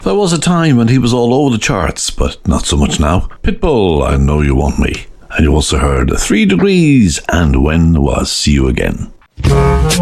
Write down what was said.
There was a time when he was all over the charts, but not so much now. Pitbull, I Know You Want Me. And you also heard 3 Degrees and When Was See You Again.